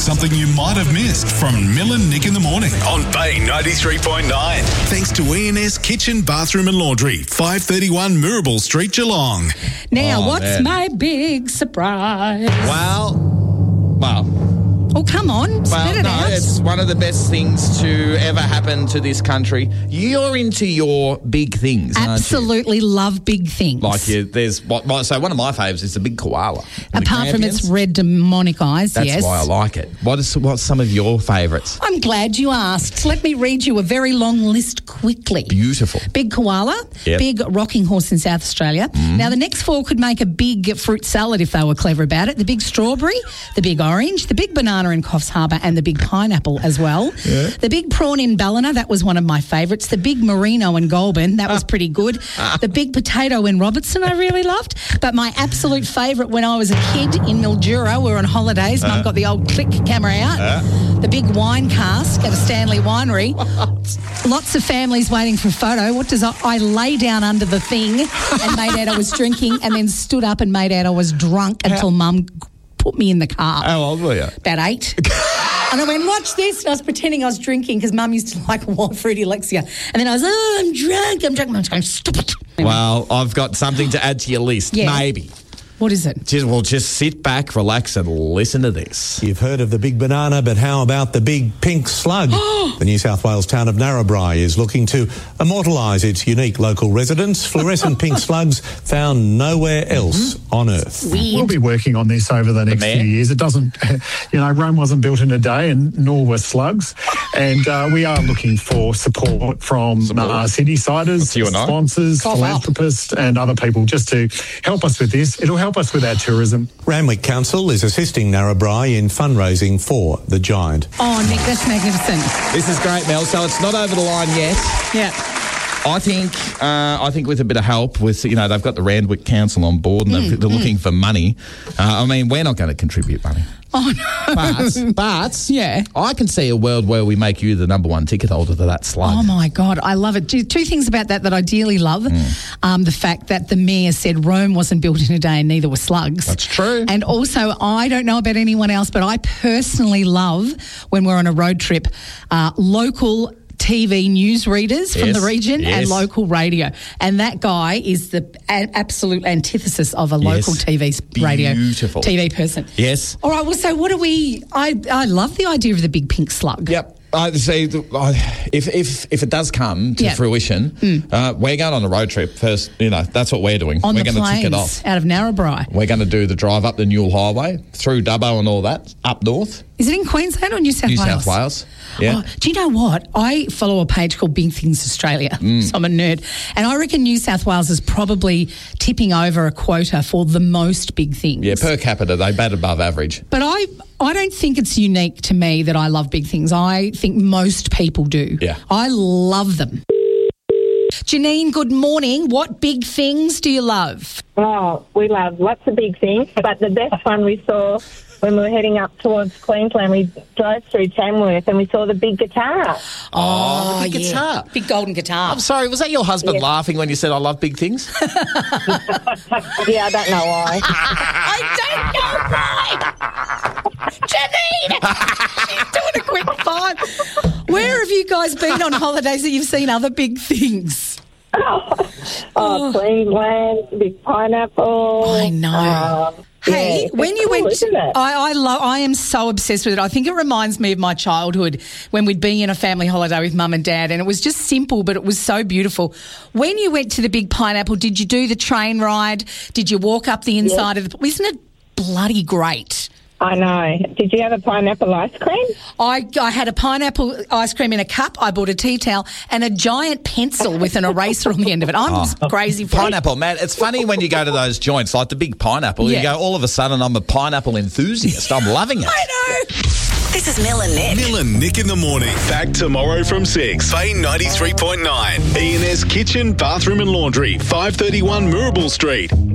something you might have missed from Mill and Nick in the morning on Bay 93.9. Thanks to E&S Kitchen, Bathroom and Laundry, 531 Mirabel Street, Geelong. Now, what's my big surprise? Well, Oh, come on, spit it out. It's one of the best things to ever happen to this country. You're into your big things, aren't you? Absolutely love big things. Like so one of my faves is the big koala. Apart from its red demonic eyes, That's yes. why I like it. What's some of your favourites? I'm glad you asked. Let me read you a very long list quickly. Beautiful. Big koala, Yep. big rocking horse in South Australia. Now, the next four could make a big fruit salad if they were clever about it. The big strawberry, the big orange, the big banana in Coffs Harbour, and the big pineapple as well. Yeah. The big prawn in Ballina, that was one of my favourites. The big merino in Goulburn, that was pretty good. The big potato in Robertson, I really loved. But my absolute favourite when I was a kid in Mildura, we were on holidays, Mum got the old click camera out. The big wine cask at a Stanley winery. Lots of families waiting for a photo. I lay down under the thing and made out I was drinking, and then stood up and made out I was drunk until Mum put me in the car. How old were you? About 8. And I went, watch this. And I was pretending I was drinking because Mum used to like Wild Fruity Alexia. And then I was, I'm drunk. And I was going, stop it. Well, I've got something to add to your list. Yeah. Maybe. What is it? Just sit back, relax, and listen to this. You've heard of the big banana, but how about the big pink slug? The New South Wales town of Narrabri is looking to immortalise its unique local residents. Fluorescent pink slugs found nowhere else on Earth. We'll be working on this over the next few years. It doesn't, Rome wasn't built in a day, and nor were slugs. And we are looking for support from city-siders, sponsors, philanthropists, and other people just to help us with this. It'll help us with our tourism. Randwick Council is assisting Narrabri in fundraising for the giant. Oh, Nick, that's magnificent. This is great, Mel. So it's not over the line yet. Yeah. I think with a bit of help, they've got the Randwick Council on board and they're looking for money. We're not going to contribute money. Oh, no. But yeah. I can see a world where we make you the number one ticket holder to that slug. Oh, my God. I love it. Two things about that I dearly love. The fact that the mayor said Rome wasn't built in a day and neither were slugs. That's true. And also, I don't know about anyone else, but I personally love when we're on a road trip, local TV news readers from the region and local radio. And that guy is the absolute antithesis of a local TV person. Yes. All right, well, so what do we... I love the idea of the big pink slug. Yep. If it does come to fruition, we're going on a road trip first. That's what we're doing. On we're the going to tick it off out of Narrabri. We're going to do the drive up the Newell Highway through Dubbo and all that up north. Is it in Queensland or New South Wales? New South Wales. Yeah. Oh, do you know what? I follow a page called Big Things Australia, so I'm a nerd. And I reckon New South Wales is probably tipping over a quota for the most big things. Yeah, per capita, they bat above average. But I don't think it's unique to me that I love big things. I think most people do. Yeah. I love them. Janine, good morning. What big things do you love? Oh, we love lots of big things, but the best one we saw when we were heading up towards Queensland, we drove through Tamworth and we saw the big guitar. Oh, the big guitar. Big golden guitar. I'm sorry, was that your husband laughing when you said I love big things? Yeah, I don't know why. I don't know why. Janine, she's doing a quick five. Where have you guys been on holidays that you've seen other big things? Queensland, big pineapple. I know. Hey, when you went, I am so obsessed with it. I think it reminds me of my childhood when we'd be in a family holiday with Mum and Dad, and it was just simple, but it was so beautiful. When you went to the big pineapple, did you do the train ride? Did you walk up the inside of the? Isn't it bloody great? I know. Did you have a pineapple ice cream? I had a pineapple ice cream in a cup. I bought a tea towel and a giant pencil with an eraser on the end of it. I'm just crazy for pineapple, man. It's funny when you go to those joints, like the big pineapple, you go, all of a sudden, I'm a pineapple enthusiast. I'm loving it. I know. This is Mill and Nick. Mill and Nick in the morning. Back tomorrow from 6. Bay 93.9. E&S Kitchen, Bathroom and Laundry, 531 Mirabel Street.